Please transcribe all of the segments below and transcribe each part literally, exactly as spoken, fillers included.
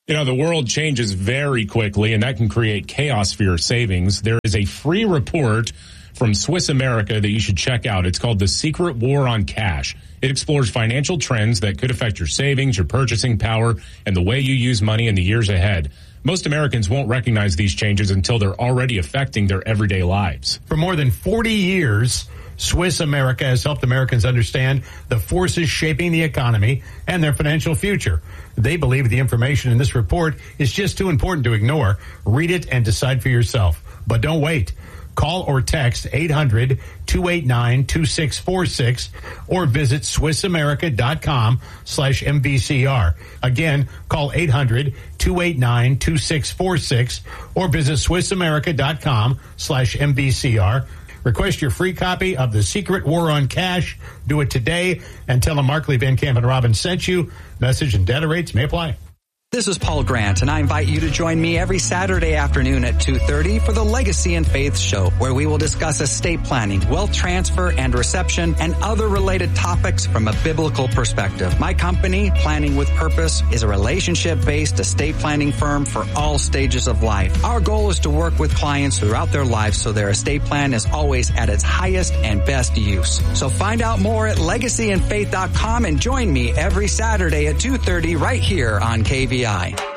You know, the world changes very quickly, and that can create chaos for your savings. There is a free report from Swiss America that you should check out. It's called The Secret War on Cash. It explores financial trends that could affect your savings, your purchasing power, and the way you use money in the years ahead. Most Americans won't recognize these changes until they're already affecting their everyday lives. For more than forty years, Swiss America has helped Americans understand the forces shaping the economy and their financial future. They believe the information in this report is just too important to ignore. Read it and decide for yourself. But don't wait. Call or text eight hundred, two eight nine, two six four six or visit SwissAmerica.com slash MVCR. Again, call eight hundred, two eight nine, two six four six or visit SwissAmerica.com slash MVCR. Request your free copy of The Secret War on Cash. Do it today and tell them Markley, Van Camp, and Robin sent you. Message and data rates may apply. This is Paul Grant, and I invite you to join me every Saturday afternoon at two thirty for the Legacy and Faith Show, where we will discuss estate planning, wealth transfer and reception, and other related topics from a biblical perspective. My company, Planning with Purpose, is a relationship-based estate planning firm for all stages of life. Our goal is to work with clients throughout their lives so their estate plan is always at its highest and best use. So find out more at legacy and faith dot com and join me every Saturday at two thirty right here on K V I.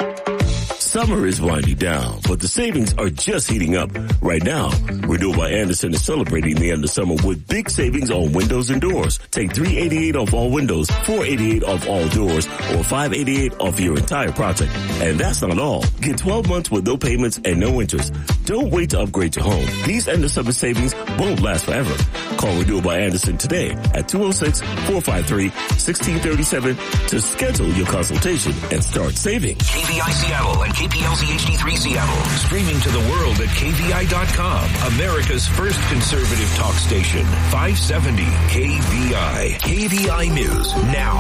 Summer is winding down, but the savings are just heating up. Right now, Renewal by Andersen is celebrating the end of summer with big savings on windows and doors. Take three hundred eighty-eight dollars off all windows, four hundred eighty-eight dollars off all doors, or five hundred eighty-eight dollars off your entire project. And that's not all. Get twelve months with no payments and no interest. Don't wait to upgrade your home. These end of summer savings won't last forever. Call Renewal by Andersen today at two oh six, four five three, one six three seven to schedule your consultation and start saving. K V I Seattle and K P L Z H D three Seattle. Streaming to the world at K V I dot com. America's first conservative talk station. five seventy K V I. K V I News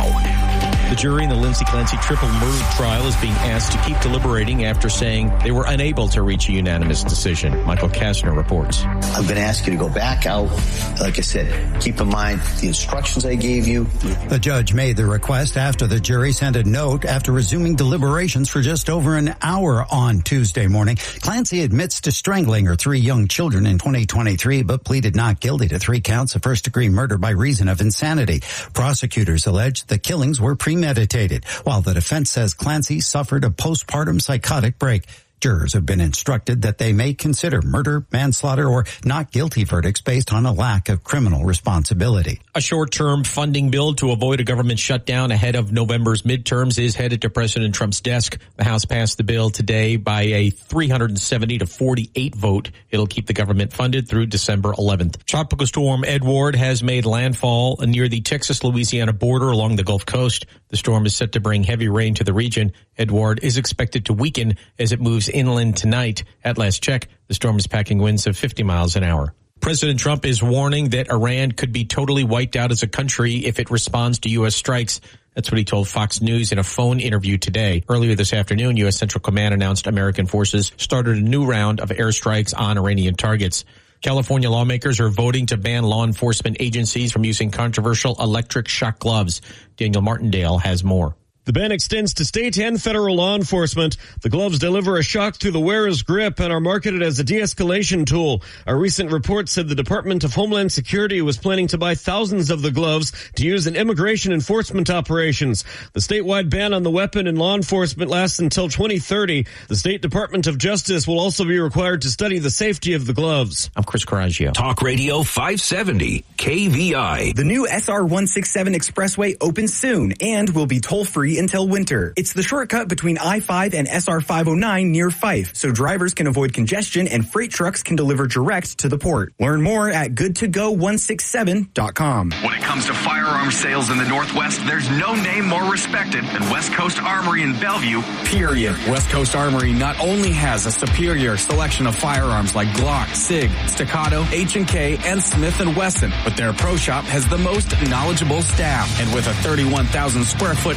now. The jury in the Lindsay Clancy triple murder trial is being asked to keep deliberating after saying they were unable to reach a unanimous decision. Michael Kastner reports. I'm going to ask you to go back out. Like I said, keep in mind the instructions I gave you. The judge made the request after the jury sent a note after resuming deliberations for just over an hour on Tuesday morning. Clancy admits to strangling her three young children in twenty twenty-three, but pleaded not guilty to three counts of first-degree murder by reason of insanity. Prosecutors allege the killings were premeditated, while the defense says Clancy suffered a postpartum psychotic break. Jurors have been instructed that they may consider murder, manslaughter, or not guilty verdicts based on a lack of criminal responsibility. A short-term funding bill to avoid a government shutdown ahead of November's midterms is headed to President Trump's desk. The House passed the bill today by a three hundred seventy to forty-eight vote. It'll keep the government funded through December eleventh. Tropical storm Edward has made landfall near the Texas-Louisiana border along the Gulf Coast. The storm is set to bring heavy rain to the region. Edward is expected to weaken as it moves inland tonight. At last check, the storm is packing winds of fifty miles an hour. President Trump is warning that Iran could be totally wiped out as a country if it responds to U S strikes. That's what he told Fox News in a phone interview today. Earlier this afternoon, U S Central Command announced American forces started a new round of airstrikes on Iranian targets. California lawmakers are voting to ban law enforcement agencies from using controversial electric shock gloves. Daniel Martindale has more. The ban extends to state and federal law enforcement. The gloves deliver a shock through the wearer's grip and are marketed as a de-escalation tool. A recent report said the Department of Homeland Security was planning to buy thousands of the gloves to use in immigration enforcement operations. The statewide ban on the weapon in law enforcement lasts until twenty thirty. The State Department of Justice will also be required to study the safety of the gloves. I'm Chris Coraggio. Talk Radio five seventy K V I. The new S R one sixty-seven Expressway opens soon and will be toll-free until winter. It's the shortcut between I five and S R five oh nine near Fife, so drivers can avoid congestion and freight trucks can deliver direct to the port. Learn more at good to go one sixty-seven dot com. When it comes to firearm sales in the Northwest, there's no name more respected than West Coast Armory in Bellevue. Period. West Coast Armory not only has a superior selection of firearms like Glock, SIG, Staccato, H and K, and Smith and Wesson, but their pro shop has the most knowledgeable staff. And with a thirty-one thousand square foot indoor showroom,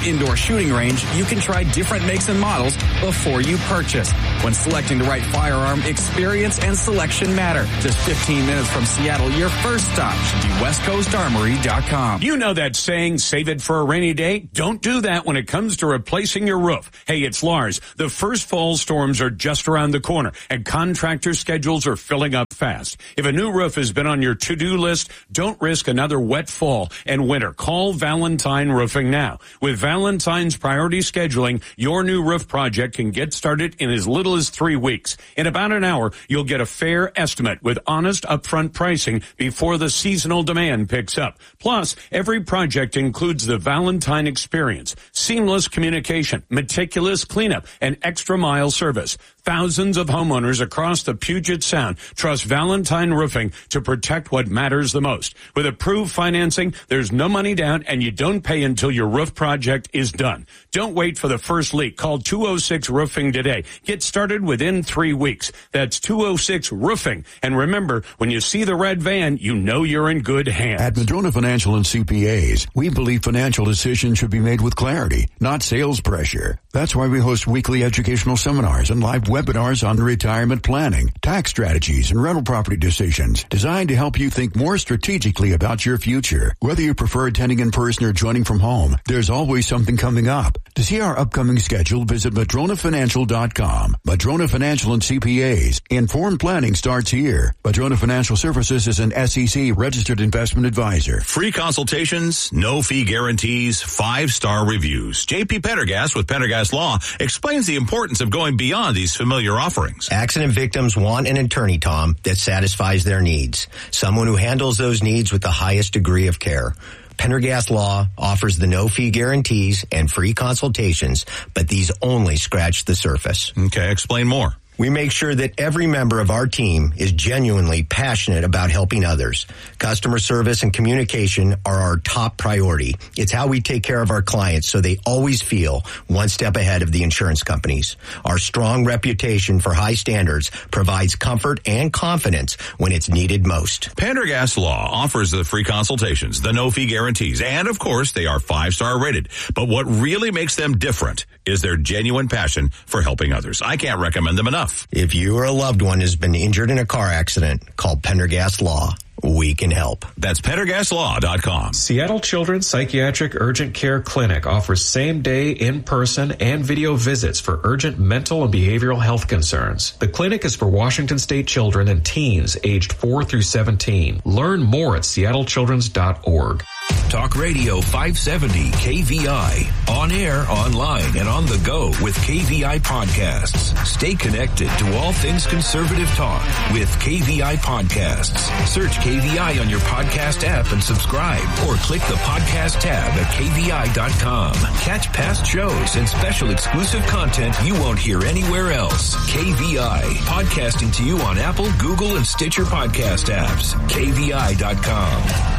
shooting range, you can try different makes and models before you purchase. When selecting the right firearm, experience and selection matter. Just fifteen minutes from Seattle, your first stop should be west coast armory dot com. You know that saying, save it for a rainy day? Don't do that when it comes to replacing your roof. Hey, it's Lars. The first fall storms are just around the corner, and contractor schedules are filling up fast. If a new roof has been on your to-do list, don't risk another wet fall and winter. Call Valentine Roofing now. With Valentine's priority scheduling, your new roof project can get started in as little as three weeks. In about an hour, you'll get a fair estimate with honest upfront pricing before the seasonal demand picks up. Plus, every project includes the Valentine experience, seamless communication, meticulous cleanup, and extra mile service. Thousands of homeowners across the Puget Sound trust Valentine Roofing to protect what matters the most. With approved financing, there's no money down and you don't pay until your roof project is done. Don't wait for the first leak. Call two oh six roofing today. Get started within three weeks. That's two oh six roofing. And remember, when you see the red van, you know you're in good hands. At Madrona Financial and C P As, we believe financial decisions should be made with clarity, not sales pressure. That's why we host weekly educational seminars and live webinars on retirement planning, tax strategies, and rental property decisions designed to help you think more strategically about your future. Whether you prefer attending in person or joining from home, there's always something coming up. To see our upcoming schedule, visit madrona financial dot com. Madrona Financial and C P As. Informed planning starts here. Madrona Financial Services is an S E C registered investment advisor. Free consultations, no fee guarantees, five-star reviews. J P Pendergast with Pendergast Law explains the importance of going beyond these familiar offerings. Accident victims want an attorney, Tom, that satisfies their needs. Someone who handles those needs with the highest degree of care. Pendergast Law offers the no-fee guarantees and free consultations, but these only scratch the surface. Okay, explain more. We make sure that every member of our team is genuinely passionate about helping others. Customer service and communication are our top priority. It's how we take care of our clients so they always feel one step ahead of the insurance companies. Our strong reputation for high standards provides comfort and confidence when it's needed most. Pendergast Law offers the free consultations, the no-fee guarantees, and of course they are five-star rated. But what really makes them different is their genuine passion for helping others. I can't recommend them enough. If you or a loved one has been injured in a car accident, call Pendergast Law. We can help. That's pendergast law dot com. Seattle Children's Psychiatric Urgent Care Clinic offers same-day, in-person, and video visits for urgent mental and behavioral health concerns. The clinic is for Washington State children and teens aged four through seventeen. Learn more at seattle children's dot org. Talk Radio five seventy K V I. On air, online, and on the go with K V I Podcasts. Stay connected to all things conservative talk with K V I Podcasts. Search K V I on your podcast app and subscribe, or click the podcast tab at K V I dot com. Catch past shows and special exclusive content you won't hear anywhere else. K V I, podcasting to you on Apple, Google, and Stitcher podcast apps. K V I dot com.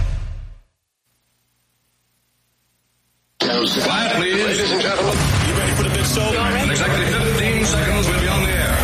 Quiet, please. Ladies and gentlemen. You ready for the big show? In exactly fifteen seconds, we'll be on the air.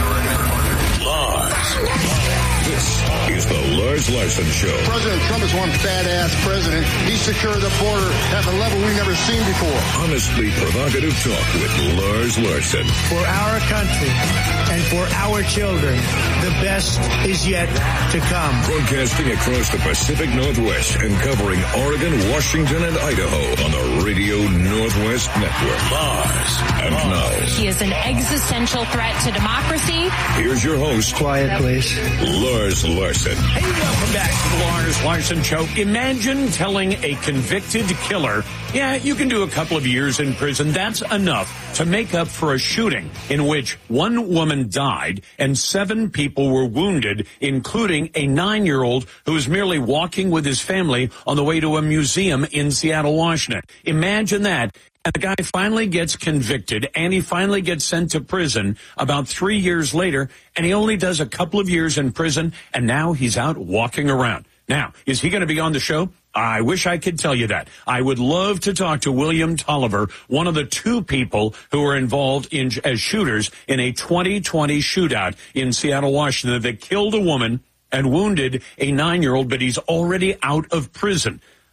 Lars. This is the Lars Larson Show. President Trump is one fat-ass president. He secured the border at a level we've never seen before. Honestly provocative talk with Lars Larson. For our country and for our children, the best is yet to come. Broadcasting across the Pacific Northwest and covering Oregon, Washington, and Idaho on the Radio Northwest Network. Lars. And now. He is an existential threat to democracy. Here's your host. Quiet, please. Lars Larson. Hey, welcome back to the Lars Larson Show. Imagine telling a convicted killer, yeah, you can do a couple of years in prison. That's enough to make up for a shooting in which one woman died and seven people were wounded, including a nine-year-old who was merely walking with his family on the way to a museum in Seattle, Washington. Imagine that. And the guy finally gets convicted, and he finally gets sent to prison about three years later, and he only does a couple of years in prison, and now he's out walking around. Now, is he going to be on the show? I wish I could tell you that. I would love to talk to William Tolliver, one of the two people who were involved in as shooters in a twenty twenty shootout in Seattle, Washington, that killed a woman and wounded a nine-year-old, but he's already out of prison.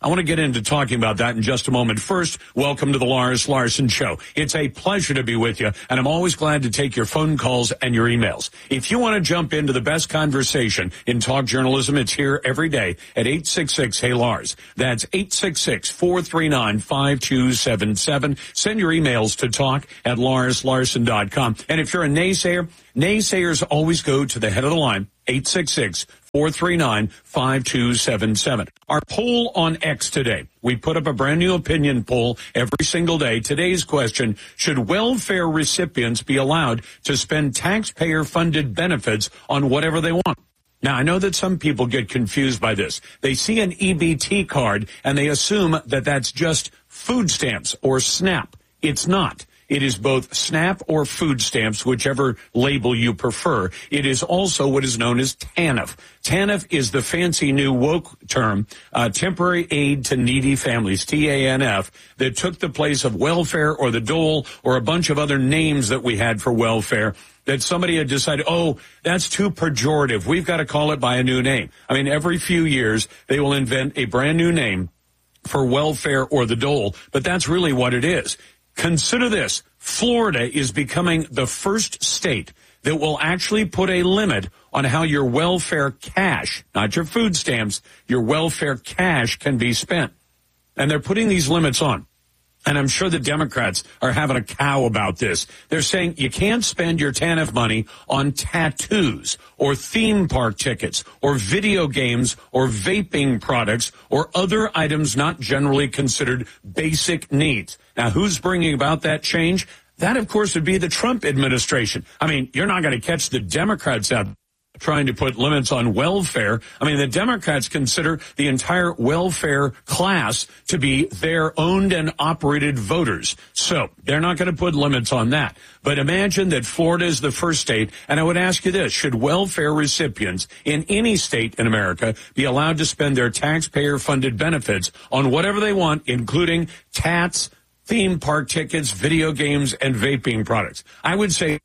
I want to get into talking about that in just a moment. First, welcome to the Lars Larson Show. It's a pleasure to be with you, and I'm always glad to take your phone calls and your emails. If you want to jump into the best conversation in talk journalism, it's here every day at eight six six, hey Lars. That's eight six six, four three nine, five two seven seven. Send your emails to talk at lars larson dot com. And if you're a naysayer, naysayers always go to the head of the line, eight six six, four three nine, five two seven seven. Our poll on X today. We put up a brand new opinion poll every single day. Today's question, should welfare recipients be allowed to spend taxpayer-funded benefits on whatever they want? Now, I know that some people get confused by this. They see an E B T card and they assume that that's just food stamps or SNAP. It's not. It is both SNAP or food stamps, whichever label you prefer. It is also what is known as TANF. TANF is the fancy new woke term, uh, temporary aid to needy families, T A N F, that took the place of welfare or the dole or a bunch of other names that we had for welfare that somebody had decided, oh, that's too pejorative. We've got to call it by a new name. I mean, every few years they will invent a brand new name for welfare or the dole, but that's really what it is. Consider this. Florida is becoming the first state that will actually put a limit on how your welfare cash, not your food stamps, your welfare cash can be spent. And they're putting these limits on. And I'm sure the Democrats are having a cow about this. They're saying you can't spend your TANF money on tattoos or theme park tickets or video games or vaping products or other items not generally considered basic needs. Now, who's bringing about that change? That, of course, would be the Trump administration. I mean, you're not going to catch the Democrats out trying to put limits on welfare. I mean, the Democrats consider the entire welfare class to be their owned and operated voters. So they're not going to put limits on that. But imagine that Florida is the first state, and I would ask you this, should welfare recipients in any state in America be allowed to spend their taxpayer-funded benefits on whatever they want, including tats, theme park tickets, video games, and vaping products? I would say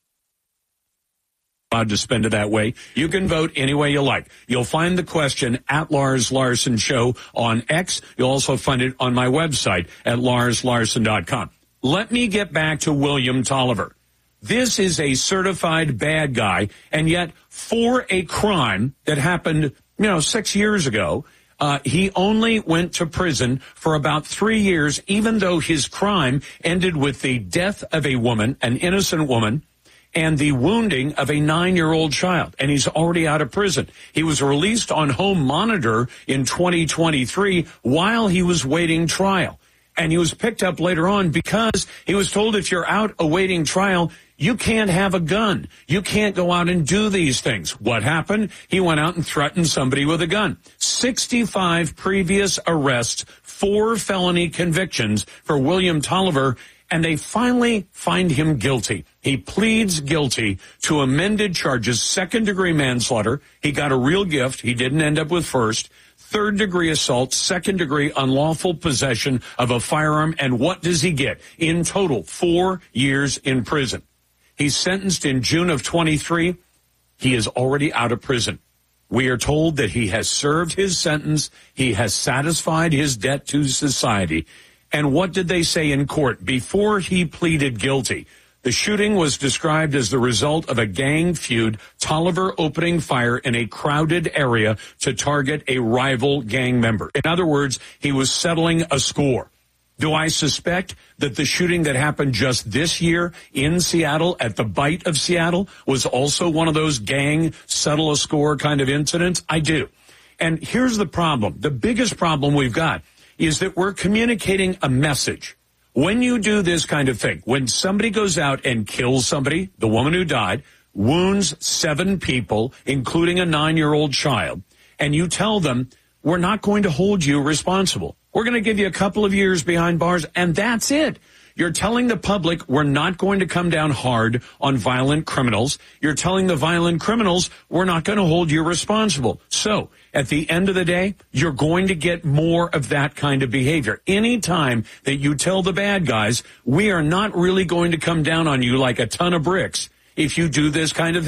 allowed to spend it that way. You can vote any way you like. You'll find the question at Lars Larson Show on X. You'll also find it on my website at lars larson dot com. Let me get back to William Tolliver. This is a certified bad guy, and yet for a crime that happened, you know, six years ago, Uh, he only went to prison for about three years, even though his crime ended with the death of a woman, an innocent woman, and the wounding of a nine-year-old child. And he's already out of prison. He was released on home monitor in twenty twenty-three while he was waiting trial. And he was picked up later on because he was told if you're out awaiting trial, you can't have a gun. You can't go out and do these things. What happened? He went out and threatened somebody with a gun. sixty-five previous arrests, four felony convictions for William Tolliver, and they finally find him guilty. He pleads guilty to amended charges, second-degree manslaughter. He got a real gift. He didn't end up with first. Third-degree assault, second-degree unlawful possession of a firearm, and what does he get? In total, four years in prison. He's sentenced in June of twenty-three. He is already out of prison. We are told that he has served his sentence. He has satisfied his debt to society. And what did they say in court before he pleaded guilty? The shooting was described as the result of a gang feud, Tolliver opening fire in a crowded area to target a rival gang member. In other words, he was settling a score. Do I suspect that the shooting that happened just this year in Seattle at the Bite of Seattle was also one of those gang settle a score kind of incidents? I do. And here's the problem. The biggest problem we've got is that we're communicating a message. When you do this kind of thing, when somebody goes out and kills somebody, the woman who died, wounds seven people, including a nine-year-old child, and you tell them, we're not going to hold you responsible. We're going to give you a couple of years behind bars, and that's it. You're telling the public we're not going to come down hard on violent criminals. You're telling the violent criminals we're not going to hold you responsible. So at the end of the day, you're going to get more of that kind of behavior. Anytime that you tell the bad guys, we are not really going to come down on you like a ton of bricks if you do this kind of thing.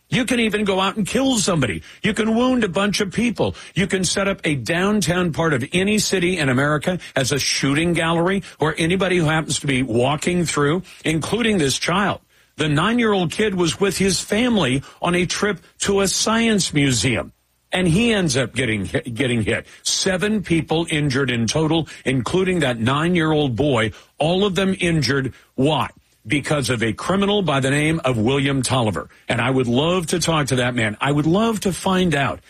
You can even go out and kill somebody. You can wound a bunch of people. You can set up a downtown part of any city in America as a shooting gallery where anybody who happens to be walking through, including this child. The nine-year-old kid was with his family on a trip to a science museum, and he ends up getting hit, getting hit. Seven people injured in total, including that nine-year-old boy, all of them injured. Why? Because of a criminal by the name of William Tolliver. And I would love to talk to that man. I would love to find out